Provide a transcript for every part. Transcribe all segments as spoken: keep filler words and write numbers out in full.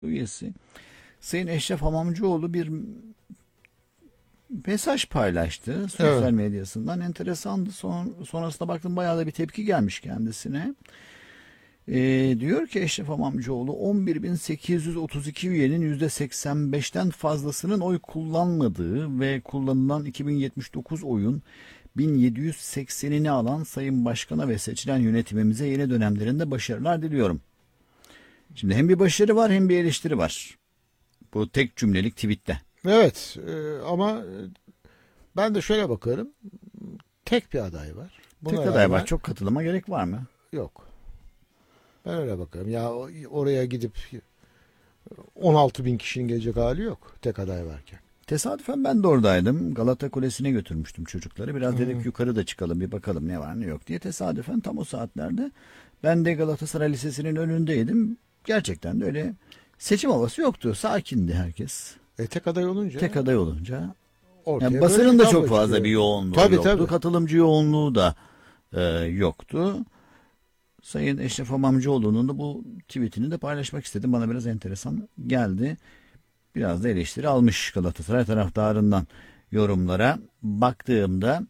üyesi Sayın Eşref Hamamcıoğlu bir mesaj paylaştı sosyal Evet. medyasından. Enteresandı. Son, sonrasında baktım bayağı da bir tepki gelmiş kendisine. Ee, diyor ki Eşref Hamamcıoğlu on bir bin sekiz yüz otuz iki üyenin yüzde seksen beşten fazlasının oy kullanmadığı ve kullanılan iki bin yetmiş dokuz oyun bin yedi yüz seksenini alan Sayın Başkan'a ve seçilen yönetimimize yeni dönemlerinde başarılar diliyorum. Şimdi hem bir başarı var hem bir eleştiri var. Bu tek cümlelik tweette. Evet e, ama ben de şöyle bakarım. Tek bir aday var. Buna Tek aday var. rağmen Çok katılıma gerek var mı? yok. Ben öyle bakarım. Ya o- oraya gidip on altı bin kişinin gelecek hali yok. Tek aday varken. Tesadüfen ben de oradaydım. Galata Kulesi'ne götürmüştüm çocukları. Biraz dedik Hı. yukarı da çıkalım bir bakalım ne var ne yok diye. Tesadüfen tam o saatlerde ben de Galatasaray Lisesi'nin önündeydim. Gerçekten de öyle seçim havası yoktu. Sakindi herkes. E tek aday olunca Tek aday olunca. ortaya Yani böyle basının bir da tablo çok fazla çıkıyor. bir yoğunluğu Tabii, yoktu. tabii. Katılımcı yoğunluğu da e, yoktu. Sayın Eşref Hamamcıoğlu'nun da bu tweetini de paylaşmak istedim. Bana biraz enteresan geldi. Biraz da eleştiri almış Galatasaray taraftarından yorumlara baktığımda.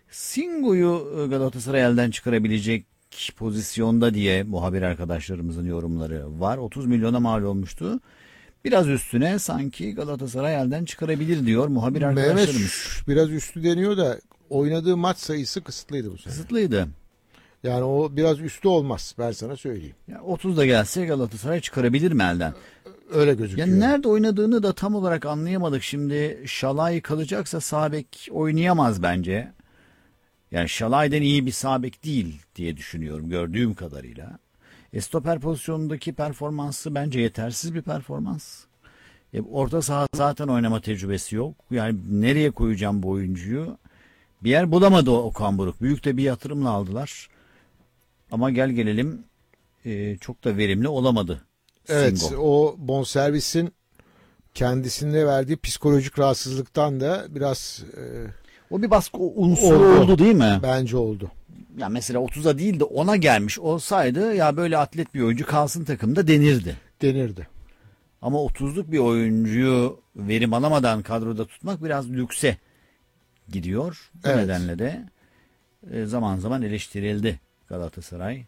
Singo'yu Galatasaray elden çıkarabilecek pozisyonda diye muhabir arkadaşlarımızın yorumları var. otuz milyona mal olmuştu. Biraz üstüne sanki Galatasaray elden çıkarabilir diyor muhabir Mehmet arkadaşlarımız. biraz üstü deniyor da oynadığı maç sayısı kısıtlıydı bu sene. Kısıtlıydı. Yani o biraz üstü olmaz, ben sana söyleyeyim. Ya otuz da gelse Galatasaray çıkarabilir mi elden? Öyle gözüküyor. Ya nerede oynadığını da tam olarak anlayamadık. Şimdi Şalay kalacaksa sağ bek oynayamaz bence. Yani Şalay'dan iyi bir sağ bek değil diye düşünüyorum gördüğüm kadarıyla. E, stoper pozisyonundaki performansı bence yetersiz bir performans. E, orta saha zaten oynama tecrübesi yok. Yani nereye koyacağım bu oyuncuyu? Bir yer bulamadı o Okan Buruk. Büyük de bir yatırımla aldılar. Ama gel gelelim e, çok da verimli olamadı. Evet, Singo. o bonservisin kendisine verdiği psikolojik rahatsızlıktan da biraz e, O bir baskı unsuru Oldu. oldu değil mi? bence oldu. Ya mesela otuza değil de ona gelmiş olsaydı ya böyle atlet bir oyuncu kalsın takımda denirdi. Denirdi. Ama otuzluk bir oyuncuyu verim alamadan kadroda tutmak biraz lükse gidiyor. Bu Evet. nedenle de e, zaman zaman eleştirildi Galatasaray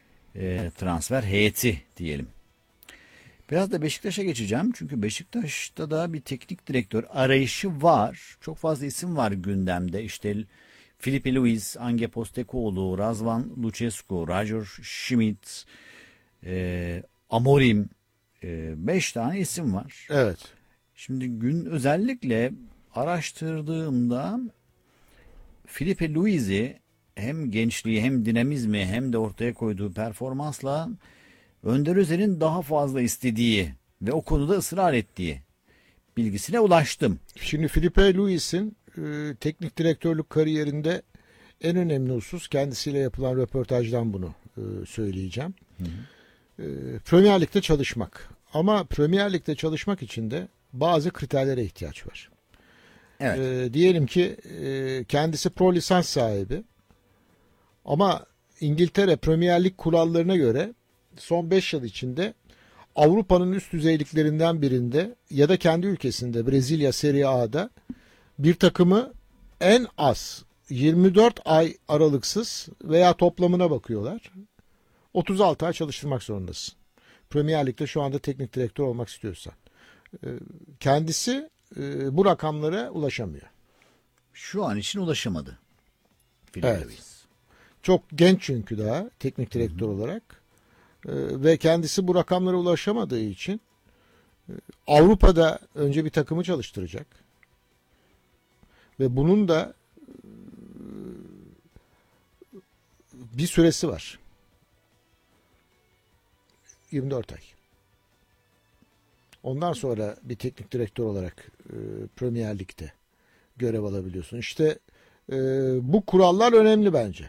e, transfer heyeti diyelim. Biraz da Beşiktaş'a geçeceğim. Çünkü Beşiktaş'ta da bir teknik direktör arayışı var. Çok fazla isim var gündemde. İşte Filipe Luis, Ange Postecoglou, Razvan Lucescu, Roger Schmidt, e, Amorim. E, beş tane isim var. Evet. Şimdi gün özellikle araştırdığımda Filipe Luis'i hem gençliği hem dinamizmi hem de ortaya koyduğu performansla Önder Özer'in daha fazla istediği ve o konuda ısrar ettiği bilgisine ulaştım. Şimdi Filipe Luis'in e, teknik direktörlük kariyerinde en önemli husus, kendisiyle yapılan röportajdan bunu e, söyleyeceğim. Hı hı. E, Premier Lig'de çalışmak. Ama Premier Lig'de çalışmak için de bazı kriterlere ihtiyaç var. Evet. E, diyelim ki e, kendisi pro lisans sahibi. Ama İngiltere Premier Lig kurallarına göre son beş yıl içinde Avrupa'nın üst düzeyliklerinden birinde ya da kendi ülkesinde Brezilya Serie A'da bir takımı en az yirmi dört ay aralıksız veya toplamına bakıyorlar. otuz altı ay çalıştırmak zorundasın. Premier Lig'de şu anda teknik direktör olmak istiyorsan. Kendisi bu rakamlara ulaşamıyor. Şu an için ulaşamadı. Filipe Evet. Luis. Çok genç çünkü daha teknik direktör hı hı. olarak. Ve kendisi bu rakamlara ulaşamadığı için Avrupa'da önce bir takımı çalıştıracak. Ve bunun da bir süresi var. yirmi dört ay. Ondan sonra bir teknik direktör olarak Premier Lig'de görev alabiliyorsun. İşte bu kurallar önemli bence.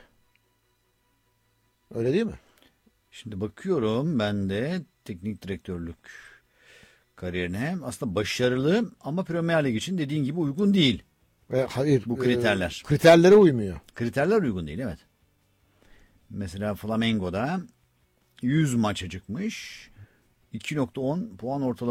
Öyle değil mi? Şimdi bakıyorum ben de teknik direktörlük kariyerine. Aslında başarılı ama Premier Lig için dediğin gibi uygun değil. E, hayır. Bu kriterler. E, kriterlere uymuyor. Kriterler uygun değil, evet. Mesela Flamengo'da yüz maça çıkmış. iki nokta on puan ortalama